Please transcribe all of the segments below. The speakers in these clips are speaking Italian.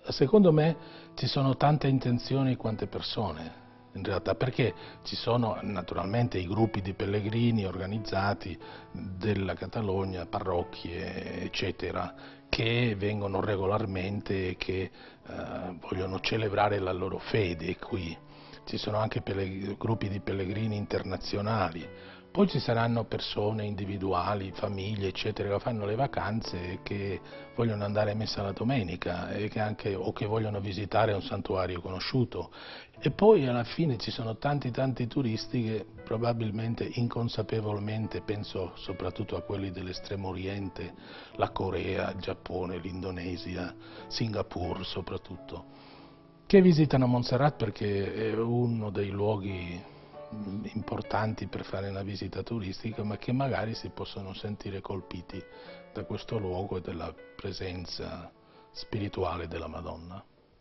Secondo me ci sono tante intenzioni quante persone, in realtà, perché ci sono naturalmente i gruppi di pellegrini organizzati della Catalogna, parrocchie, eccetera, che vengono regolarmente e che vogliono celebrare la loro fede qui. Ci sono anche gruppi di pellegrini internazionali. Poi ci saranno persone individuali, famiglie, eccetera, che fanno le vacanze e che vogliono andare a messa la domenica o che vogliono visitare un santuario conosciuto. E poi alla fine ci sono tanti turisti che probabilmente inconsapevolmente, penso soprattutto a quelli dell'estremo oriente, la Corea, il Giappone, l'Indonesia, Singapore soprattutto, che visitano Montserrat perché è uno dei luoghi importanti per fare una visita turistica, ma che magari si possono sentire colpiti da questo luogo e dalla presenza spirituale della Madonna.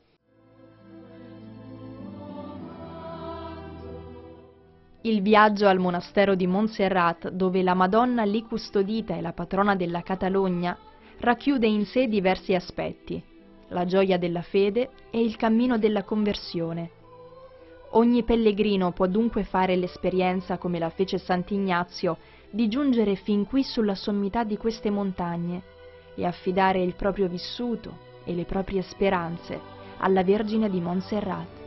Il viaggio al monastero di Montserrat, dove la Madonna lì custodita è la patrona della Catalogna, racchiude in sé diversi aspetti: la gioia della fede e il cammino della conversione. Ogni pellegrino può dunque fare l'esperienza, come la fece Sant'Ignazio, di giungere fin qui sulla sommità di queste montagne e affidare il proprio vissuto e le proprie speranze alla Vergine di Montserrat.